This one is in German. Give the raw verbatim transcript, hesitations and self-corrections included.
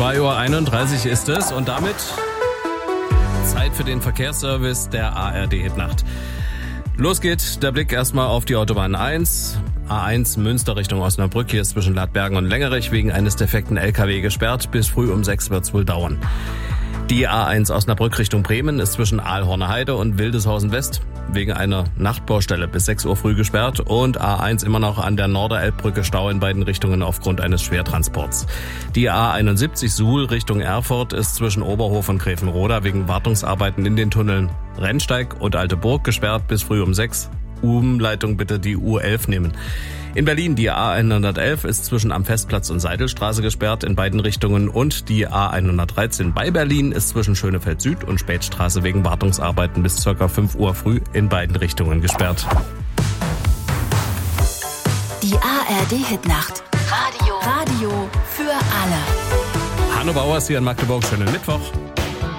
zwei Uhr einunddreißig ist es und damit Zeit für den Verkehrsservice der A R D-Hitnacht. Los geht der Blick erstmal auf die Autobahn eins. A eins Münster Richtung Osnabrück. Hier ist zwischen Ladbergen und Längerich wegen eines defekten L K W gesperrt. Bis früh um sechs wird es wohl dauern. Die A eins Osnabrück Richtung Bremen ist zwischen Aalhorner Heide und Wildeshausen West wegen einer Nachtbaustelle bis sechs Uhr früh gesperrt und A eins immer noch an der Norderelbbrücke Stau in beiden Richtungen aufgrund eines Schwertransports. Die A einundsiebzig Suhl Richtung Erfurt ist zwischen Oberhof und Grevenroda wegen Wartungsarbeiten in den Tunneln Rennsteig und Alte Burg gesperrt bis früh um sechs. Umleitung bitte die U elf nehmen. In Berlin die A hundertelf ist zwischen am Festplatz und Seidelstraße gesperrt in beiden Richtungen und die A hundertdreizehn bei Berlin ist zwischen Schönefeld Süd und Spätstraße wegen Wartungsarbeiten bis ca. fünf Uhr früh in beiden Richtungen gesperrt. Die A R D-Hitnacht. Radio. Radio für alle. Hanno Bauers hier in Magdeburg. Schönen Mittwoch.